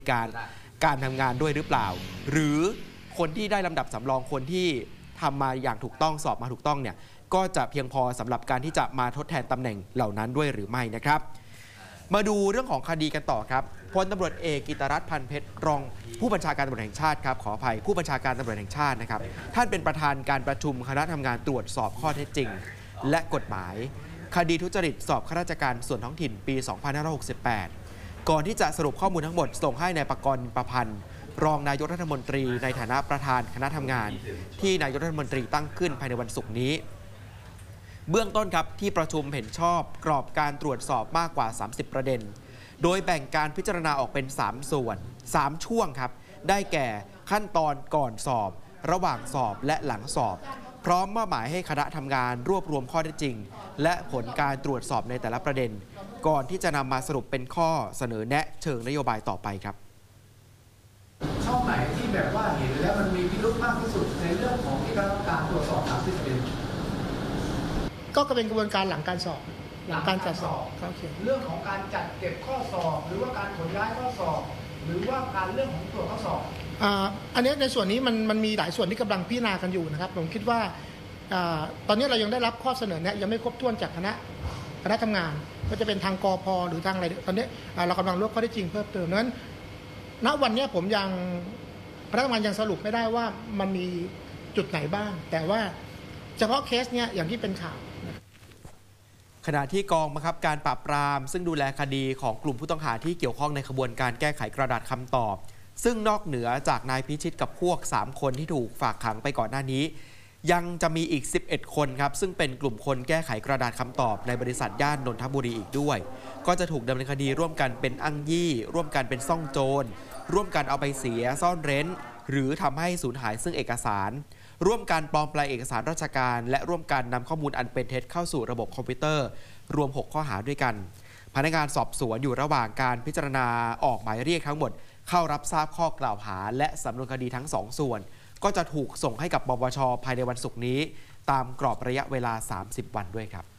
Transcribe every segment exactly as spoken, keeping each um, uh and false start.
การการทำงานด้วยหรือเปล่าหรือคนที่ได้ลำดับสำรองคนที่ทำมาอย่างถูกต้องสอบมาถูกต้องเนี่ยก็จะเพียงพอสำหรับการที่จะมาทดแทนตำแหน่งเหล่านั้นด้วยหรือไม่นะครับมาดูเรื่องของคดีกันต่อครับพลตำรวจเอกกิตรัตน์ พันเพชรรองผู้บัญชาการตำรวจแห่งชาติครับขออภัยผู้บัญชาการตำรวจแห่งชาตินะครับท่านเป็นประธานการประชุมคณะทำงานตรวจสอบข้อเท็จจริงและกฎหมายคดีทุจริตสอบข้าราชการส่วนท้องถิ่นปี สองพันห้าร้อยหกสิบแปด ก่อนที่จะสรุปข้อมูลทั้งหมดส่งให้นายปกรณ์ประพันธ์รองนายกรัฐมนตรีในฐานะประธานคณะทำงานที่นายกรัฐมนตรีตั้งขึ้นภายในวันศุกร์นี้เบื้องต้นครับที่ประชุมเห็นชอบกรอบการตรวจสอบมากกว่าสามสิบประเด็นโดยแบ่งการพิจารณาออกเป็นสามส่วนสามช่วงครับได้แก่ขั้นตอนก่อนสอบระหว่างสอบและหลังสอบพร้อมมอบหมายให้คณะทำงานรวบรวมข้อเท็จจริงและผลการตรวจสอบในแต่ละประเด็นก่อนที่จะนำมาสรุปเป็นข้อเสนอแนะเชิงนโยบายต่อไปครับช่องไหนที่แบบว่าเห็นแล้วมันมีพิรุธมากที่สุดในเรื่องของที่การตรวจสอบสามสิบประเด็นก็เป็นกระบวนการหลังการสอบหลังการจัดสอบเรื่องของการจัดเก็บข้อสอบหรือว่าการขนย้ายข้อสอบหรือว่าการเรื่องของตรวจข้อสอบอันนี้ในส่วนนี้มันมันมีหลายส่วนที่กำลังพิจารณากันอยู่นะครับผมคิดว่าตอนนี้เรายังได้รับข้อเสนอเนี่ยยังไม่ครบถ้วนจากคณะคณะทำงานก็จะเป็นทางกพ.หรือทางอะไรตอนนี้เรากำลังรวบข้อเท็จจริงเพิ่มเติมนั้นณวันนี้ผมยังคณะทำงานยังสรุปไม่ได้ว่ามันมีจุดไหนบ้างแต่ว่าเฉพาะเคสเนี่ยอย่างที่เป็นข่าวขณะที่กองบังคับการปราบปรามซึ่งดูแลคดีของกลุ่มผู้ต้องหาที่เกี่ยวข้องในขบวนการแก้ไขกระดาษคำตอบซึ่งนอกเหนือจากนายพิชิตกับพวกสามคนที่ถูกฝากขังไปก่อนหน้านี้ยังจะมีอีกสิบเอ็ดคนครับซึ่งเป็นกลุ่มคนแก้ไขกระดาษคำตอบในบริษัทย่านนนทบุรีอีกด้วยก็จะถูกดำเนินคดีร่วมกันเป็นอ้างยี่ร่วมกันเป็นซ่องโจรร่วมกันเอาไปเสียซ่อนเร้นหรือทำให้สูญหายซึ่งเอกสารร่วมกันปลอมแปลงเอกสารราชการและร่วมกันนำข้อมูลอันเป็นเท็จเข้าสู่ระบบคอมพิวเตอร์รวมหกข้อหาด้วยกันพนักงานสอบสวนอยู่ระหว่างการพิจารณาออกหมายเรียกทั้งหมดเข้ารับทราบข้อกล่าวหาและสำนวนคดีทั้งสองส่วนก็จะถูกส่งให้กับปปช.ภายในวันศุกร์นี้ตามกรอบระยะเวลาสามสิบวันด้วยครับ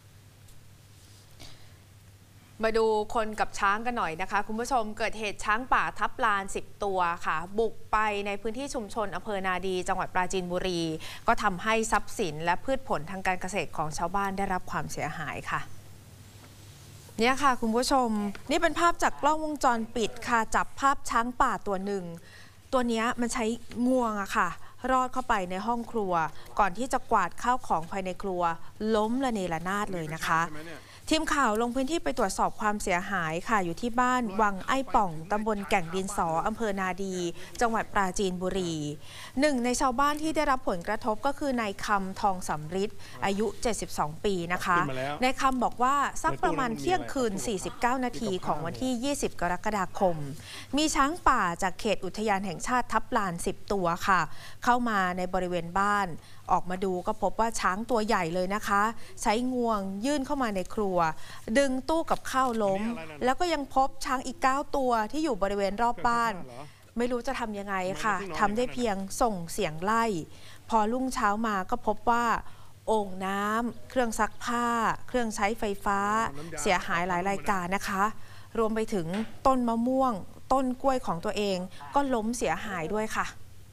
มาดูคนกับช้างกันหน่อยนะคะคุณผู้ชมเกิดเหตุช้างป่าทับลานสิบตัวค่ะบุกไปในพื้นที่ชุมชนอำเภอนาดีจังหวัดปราจีนบุรีก็ทำให้ทรัพย์สินและพืชผลทางการเกษตรของชาวบ้านได้รับความเสียหายค่ะเนี่ยค่ะคุณผู้ชมนี่เป็นภาพจากกล้องวงจรปิดค่ะจับภาพช้างป่าตัวหนึ่งตัวนี้มันใช้งวงอะค่ะรอดเข้าไปในห้องครัวก่อนที่จะกวาดข้าวของภายในครัวล้มระเนระนาดเลยนะคะทีมข่าวลงพื้นที่ไปตรวจสอบความเสียหายค่ะอยู่ที่บ้านวังไอ้ป่องตำบลแก่งดินสออำเภอนาดีจังหวัดปราจีนบุรีหนึ่งในชาวบ้านที่ได้รับผลกระทบก็คือนายคำทองสำริดอายุเจ็ดสิบสองปีนะคะนายคำบอกว่าสักประมาณเที่ยงคืนสี่สิบเก้านาทีของวันที่ยี่สิบกรกฎาคมมีช้างป่าจากเขตอุทยานแห่งชาติทับลานสิบตัวค่ะเข้ามาในบริเวณบ้านออกมาดูก็พบว่าช้างตัวใหญ่เลยนะคะใช้งวงยื่นเข้ามาในครัวดึงตู้กับข้าวล้มแล้วก็ยังพบช้างอีกเก้าตัวที่อยู่บริเวณรอบบ้านไม่รู้จะทำยังไงค่ะทำได้เพียงส่งเสียงไล่พอรุ่งเช้ามาก็พบว่าโอ่งน้ำเครื่องซักผ้าเครื่องใช้ไฟฟ้าเสียหายหลายรายการนะคะรวมไปถึงต้นมะม่วงต้นกล้วยของตัวเองก็ล้มเสียหายด้วยค่ะ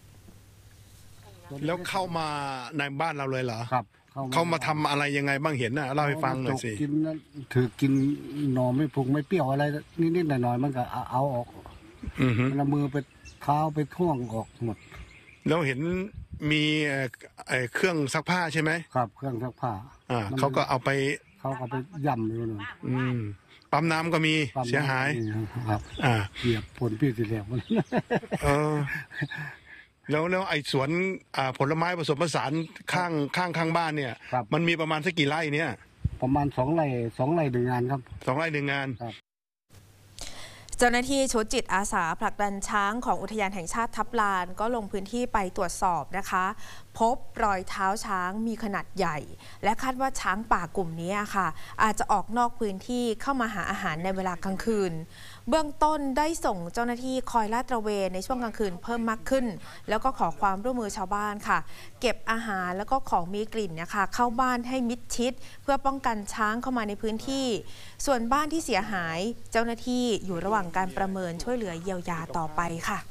แล้วเข้ามาในบ้านเราเลยเหรอครับเขามาทำอะไรยังไงบ้างเห็นน่ะเล่าให้ฟังหน่อยสิกินถือกินหน่อไม่พุงไม่เปรี้ยวอะไรนิดๆหน่อยๆมันก็เอาออกแล้วมือไปเท้าไปท่วงออกหมดแล้วเห็นมีเครื่องซักผ้าใช่ไหมครับเครื่องซักผ้าอ่าเขาก็เอาไปเขาก็ไปย่ำอยู่นู่นอืมปั๊มน้ำก็มีเสียหายครับอ่าเหยียบผลพี่สิเหลียบมันเออแล้วแล้วไอ้สวนผลไม้ผสมผสานข้างข้างข้างบ้านเนี่ยมันมีประมาณสักกี่ไร่เนี่ยประมาณสองไร่สองไร่หนึ่งงานครับสองไร่หนึ่งงานเจ้าหน้าที่ชุดจิตอาสาผลักดันช้างของอุทยานแห่งชาติทับลานก็ลงพื้นที่ไปตรวจสอบนะคะพบรอยเท้าช้างมีขนาดใหญ่และคาดว่าช้างป่ากลุ่มนี้ค่ะอาจจะออกนอกพื้นที่เข้ามาหาอาหารในเวลากลางคืนเบื้องต้นได้ส่งเจ้าหน้าที่คอยลาดตระเวนในช่วงกลางคืนเพิ่มมากขึ้นแล้วก็ขอความร่วมมือชาวบ้านค่ะเก็บอาหารแล้วก็ของมีกลิ่นนะคะเข้าบ้านให้มิดชิดเพื่อป้องกันช้างเข้ามาในพื้นที่ส่วนบ้านที่เสียหายเจ้าหน้าที่อยู่ระหว่างการประเมินช่วยเหลือเยียวยาต่อไปค่ะ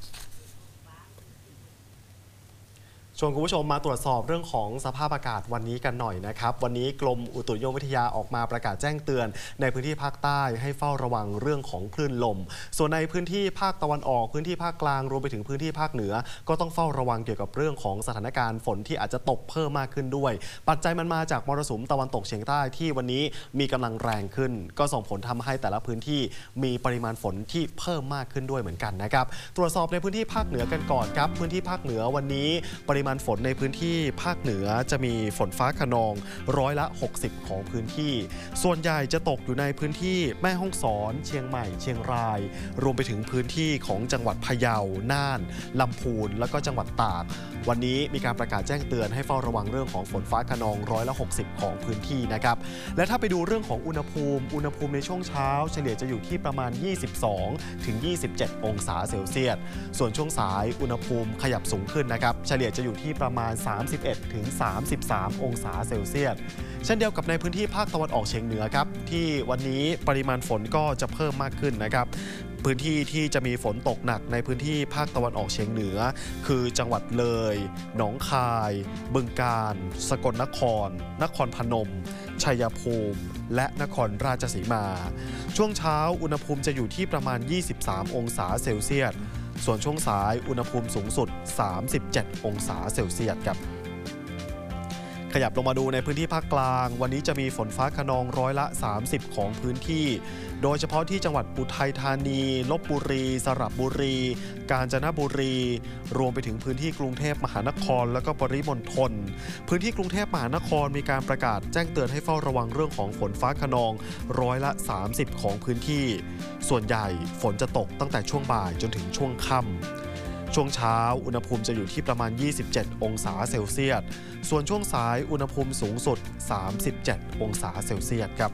ชวนคุณผู้ชมมาตรวจสอบเรื่องของสภาพอากาศวันนี้กันหน่อยนะครับวันนี้กรมอุตุนิยมวิทยาออกมาประกาศแจ้งเตือนในพื้นที่ภาคใต้ให้เฝ้าระวังเรื่องของคลื่นลมส่วนในพื้นที่ภาคตะวันออกพื้นที่ภาคกลางรวมไปถึงพื้นที่ภาคเหนือก็ต้องเฝ้าระวังเกี่ยวกับเรื่องของสถานการณ์ฝนที่อาจจะตกเพิ่มมากขึ้นด้วยปัจจัยมันมาจากมรสุมตะวันตกเฉียงใต้ที่วันนี้มีกำลังแรงขึ้นก็ส่งผลทำให้แต่ละพื้นที่มีปริมาณฝนที่เพิ่มมากขึ้นด้วยเหมือนกันนะครับตรวจสอบในพื้นที่ภาคเหนือกันก่อนครับพื้นที่ภาคเหนือวันนี้ปริมาณฝนในพื้นที่ภาคเหนือจะมีฝนฟ้าคะนองร้อยละหกสิบของพื้นที่ส่วนใหญ่จะตกอยู่ในพื้นที่แม่ฮ่องสอนเชียงใหม่เชียงรายรวมไปถึงพื้นที่ของจังหวัดพะเยาน่านลำพูนแล้วก็จังหวัดตากวันนี้มีการประกาศแจ้งเตือนให้เฝ้าระวังเรื่องของฝนฟ้าคะนองร้อยละหกสิบของพื้นที่นะครับและถ้าไปดูเรื่องของอุณหภูมิอุณหภูมิในช่วงเช้าเฉลี่ยจะอยู่ที่ประมาณยี่สิบสองถึงยี่สิบเจ็ดองศาเซลเซียสส่วนช่วงสายอุณหภูมิขยับสูงขึ้นนะครับเฉลี่ยจะอยู่ที่ประมาณสามสิบเอ็ดถึงสามสิบสามองศาเซลเซียสเช่นเดียวกับในพื้นที่ภาคตะวันออกเฉียงเหนือครับที่วันนี้ปริมาณฝนก็จะเพิ่มมากขึ้นนะครับพื้นที่ที่จะมีฝนตกหนักในพื้นที่ภาคตะวันออกเฉียงเหนือคือจังหวัดเลยหนองคายบึงกาฬสกลนครนครพนมชัยภูมิและนครราชสีมาช่วงเช้าอุณหภูมิจะอยู่ที่ประมาณยี่สิบสามองศาเซลเซียสส่วนช่วงสายอุณหภูมิสูงสุดสามสิบเจ็ดองศาเซลเซียสครับขยับลงมาดูในพื้นที่ภาคกลางวันนี้จะมีฝนฟ้าคะนองร้อยละสามสิบของพื้นที่โดยเฉพาะที่จังหวัดอุทัยธานีลพบุรีสระบุรีกาญจนบุรีรวมไปถึงพื้นที่กรุงเทพมหานครและก็ปริมณฑลพื้นที่กรุงเทพมหานครมีการประกาศแจ้งเตือนให้เฝ้าระวังเรื่องของฝนฟ้าคะนองร้อยละสามสิบของพื้นที่ส่วนใหญ่ฝนจะตกตั้งแต่ช่วงบ่ายจนถึงช่วงค่ำช่วงเช้าอุณหภูมิจะอยู่ที่ประมาณยี่สิบเจ็ดองศาเซลเซียสส่วนช่วงสายอุณหภูมิสูงสุดสามสิบเจ็ดองศาเซลเซียสครับ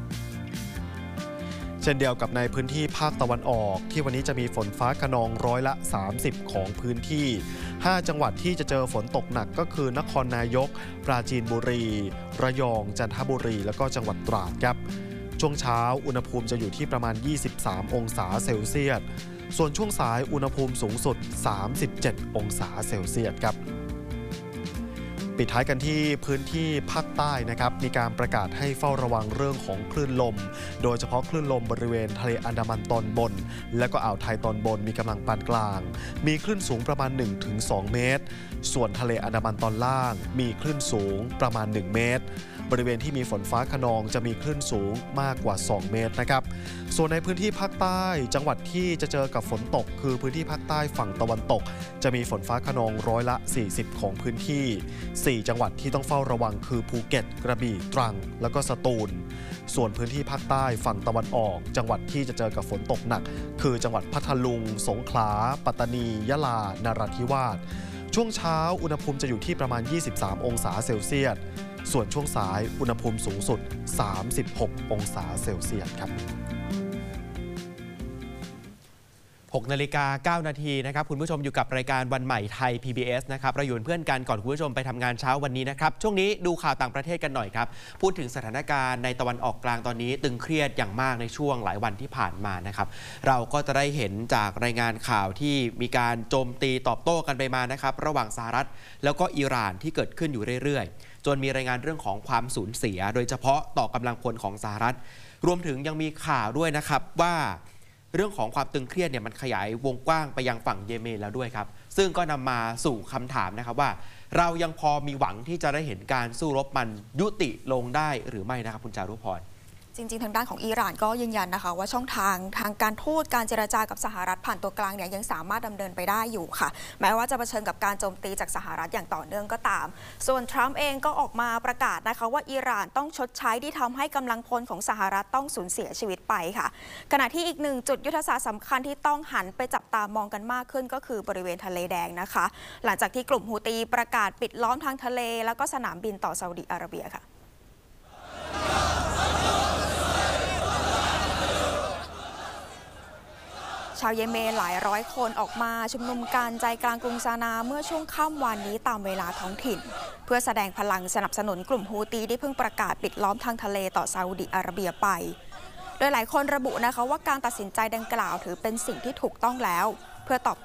เช่นเดียวกับในพื้นที่ภาคตะวันออกที่วันนี้จะมีฝนฟ้าคะนองร้อยละสามสิบของพื้นที่ห้าจังหวัดที่จะเจอฝนตกหนักก็คือนครนายกปราจีนบุรีระยองจันทบุรีแล้วก็จังหวัดตราดครับช่วงเช้าอุณหภูมิจะอยู่ที่ประมาณยี่สิบสามองศาเซลเซียสส่วนช่วงสายอุณหภูมิสูงสุดสามสิบเจ็ดองศาเซลเซียสครับปิดท้ายกันที่พื้นที่ภาคใต้นะครับมีการประกาศให้เฝ้าระวังเรื่องของคลื่นลมโดยเฉพาะคลื่นลมบริเวณทะเลอันดามันตอนบนและก็อ่าวไทยตอนบนมีกำลังปานกลางมีคลื่นสูงประมาณ หนึ่งถึงสอง เมตรส่วนทะเลอันดามันตอนล่างมีคลื่นสูงประมาณหนึ่งเมตรบริเวณที่มีฝนฟ้าคะนองจะมีคลื่นสูงมากกว่าสองเมตรนะครับส่วนในพื้นที่ภาคใต้จังหวัดที่จะเจอกับฝนตกคือพื้นที่ภาคใต้ฝั่งตะวันตกจะมีฝนฟ้าคะนองร้อยละสี่สิบของพื้นที่สี่จังหวัดที่ต้องเฝ้าระวังคือภูเก็ตกระบี่ตรังแล้วก็สตูลส่วนพื้นที่ภาคใต้ฝั่งตะวันออกจังหวัดที่จะเจอกับฝนตกหนักคือจังหวัดพัทลุงสงขลาปัตตานียะลานราธิวาสช่วงเช้าอุณหภูมิจะอยู่ที่ประมาณยี่สิบสามองศาเซลเซียสส่วนช่วงสายอุณหภูมิสูงสุดสามสิบหกองศาเซลเซียสครับหกนาฬิกาเก้านาทีนะครับคุณผู้ชมอยู่กับรายการวันใหม่ไทย พี บี เอส นะครับเราอยู่เป็นเพื่อนกันก่อนคุณผู้ชมไปทำงานเช้าวันนี้นะครับช่วงนี้ดูข่าวต่างประเทศกันหน่อยครับพูดถึงสถานการณ์ในตะวันออกกลางตอนนี้ตึงเครียดอย่างมากในช่วงหลายวันที่ผ่านมานะครับเราก็จะได้เห็นจากรายงานข่าวที่มีการโจมตีตอบโต้กันไปมานะครับระหว่างสหรัฐแล้วก็อิหร่านที่เกิดขึ้นอยู่เรื่อยๆจนมีรายงานเรื่องของความสูญเสียโดยเฉพาะต่อกำลังพลของสหรัฐรวมถึงยังมีข่าวด้วยนะครับว่าเรื่องของความตึงเครียดเนี่ยมันขยายวงกว้างไปยังฝั่งเยเมนแล้วด้วยครับซึ่งก็นำมาสู่คำถามนะครับว่าเรายังพอมีหวังที่จะได้เห็นการสู้รบมันยุติลงได้หรือไม่นะครับคุณจารุพรจริงๆทางด้านของอิหร่านก็ยืนยันนะคะว่าช่องทางทางการทูตการเจรจากับสหรัฐผ่านตัวกลางเนี่ยยังสามารถดำเนินไปได้อยู่ค่ะแม้ว่าจะเผชิญกับการโจมตีจากสหรัฐอย่างต่อเนื่องก็ตามส่วนทรัมป์เองก็ออกมาประกาศนะคะว่าอิหร่านต้องชดใช้ที่ทำให้กำลังพลของสหรัฐต้องสูญเสียชีวิตไปค่ะขณะที่อีกหนึ่งจุดยุทธศาสตร์สำคัญที่ต้องหันไปจับตามองกันมากขึ้นก็คือบริเวณทะเลแดงนะคะหลังจากที่กลุ่มฮูตีประกาศปิดล้อมทางทะเลแล้วก็สนามบินต่อซาอุดิอาระเบียค่ะชาวเยเมนหลายร้อยคนออกมาชุมนุมกันใจกลางกรุงซานาเมื่อช่วงค่ำวันนี้ตามเวลาท้องถิ่นเพื่อแสดงพลังสนับสนุนกลุ่มฮูตีที่เพิ่งประกาศปิดล้อมทางทะเลต่อซาอุดิอาระเบียไปโดยหลายคนระบุนะคะว่าการตัดสินใจดังกล่าวถือเป็นสิ่งที่ถูกต้องแล้วเพื่อตอบ